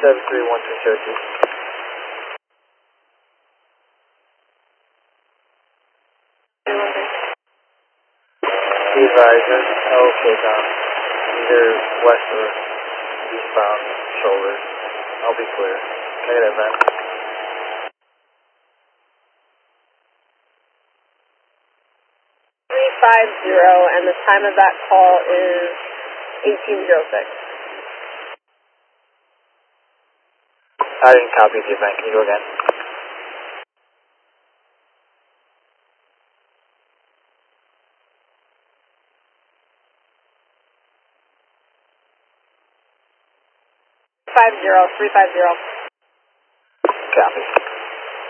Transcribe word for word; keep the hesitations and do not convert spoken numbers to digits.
seven three one three Cherokee. Be advised, there's no kids on either west or eastbound shoulder. I'll be clear. Negative, man. three five zero, and the time of that call is eighteen oh six. I didn't copy the event. Can you go again? Five zero, three five zero. Copy.